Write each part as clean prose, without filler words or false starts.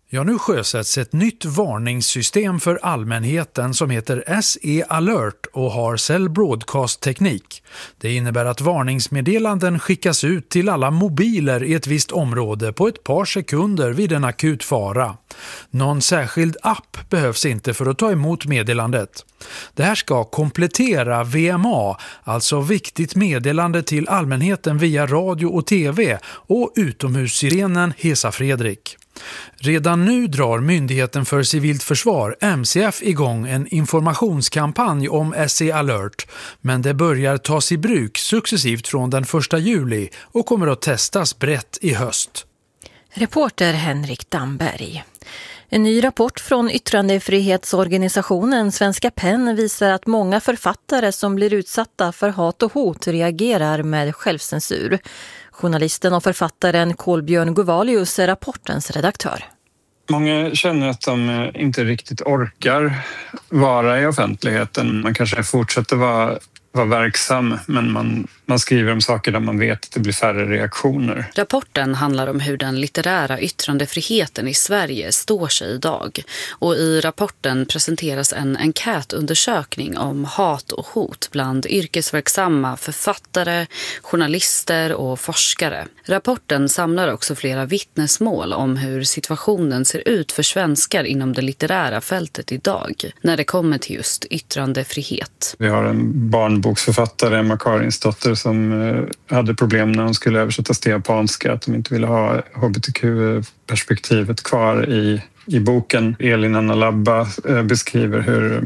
Ja, nu sjösätts ett nytt varningssystem för allmänheten som heter SE Alert och har Cell Broadcast-teknik. Det innebär att varningsmeddelanden skickas ut till alla mobiler i ett visst område på ett par sekunder vid en akut fara. Någon särskild app behövs inte för att ta emot meddelandet. Det här ska komplettera VMA, alltså viktigt meddelande till allmänheten via radio och tv, och utomhussirenen Hesa Fredrik. Redan nu drar Myndigheten för civilt försvar, MCF, igång en informationskampanj om SE Alert, men det börjar tas i bruk successivt från den 1 juli och kommer att testas brett i höst. Reporter Henrik Damberg. En ny rapport från yttrandefrihetsorganisationen Svenska PEN visar att många författare som blir utsatta för hat och hot reagerar med självcensur. Journalisten och författaren Kolbjörn Guvalius är rapportens redaktör. Många känner att de inte riktigt orkar vara i offentligheten. Man kanske fortsätter vara verksam, men man skriver om saker där man vet att det blir färre reaktioner. Rapporten handlar om hur den litterära yttrandefriheten i Sverige står sig idag. Och i rapporten presenteras en enkätundersökning om hat och hot bland yrkesverksamma författare, journalister och forskare. Rapporten samlar också flera vittnesmål om hur situationen ser ut för svenskar inom det litterära fältet idag när det kommer till just yttrandefrihet. Vi har en barnboksförfattare, Emma Karinsdotter, som hade problem när hon skulle översättas till japanska, att de inte ville ha hbtq-perspektivet kvar i boken. Elin Anna Labba beskriver hur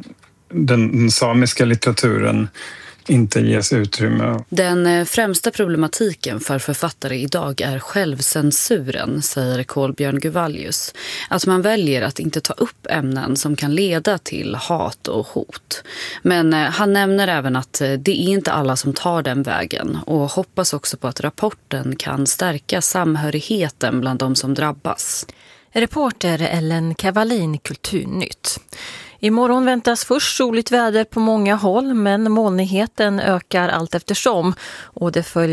den samiska litteraturen inte ges utrymme. Den främsta problematiken för författare idag är självcensuren, säger Kolbjörn Guvalius. Att man väljer att inte ta upp ämnen som kan leda till hat och hot. Men han nämner även att det är inte alla som tar den vägen och hoppas också på att rapporten kan stärka samhörigheten bland de som drabbas. Reporter Ellen Kavalin, Kulturnytt. Imorgon väntas först soligt väder på många håll, men molnigheten ökar allt eftersom och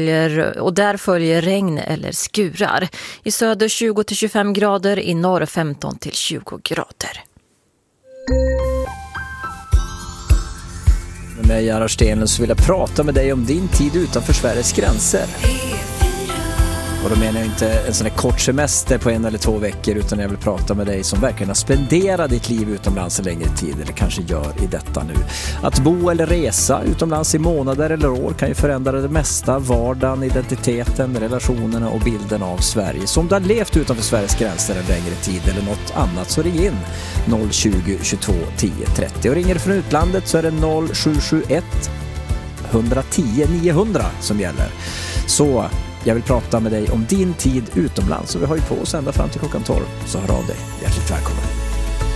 där följer regn eller skurar. I söder 20-25 grader, i norr 15-20 grader. Med mig, Gerhard Stenlund, så vill jag prata med dig om din tid utanför Sveriges gränser. Och då menar jag inte en sån här kort semester på 1 eller 2 veckor, utan jag vill prata med dig som verkligen har spenderat ditt liv utomlands en längre tid, eller kanske gör i detta nu. Att bo eller resa utomlands i månader eller år kan ju förändra det mesta, vardagen, identiteten, relationerna och bilden av Sverige. Så om du har levt utanför Sveriges gränser en längre tid eller något annat, så ring in 020 22 10 30. Och ringer du från utlandet så är det 0771 110 900 som gäller. Så jag vill prata med dig om din tid utomlands, och vi har ju på oss ända fram till klockan 12, så hör av dig. Hjärtligt välkommen.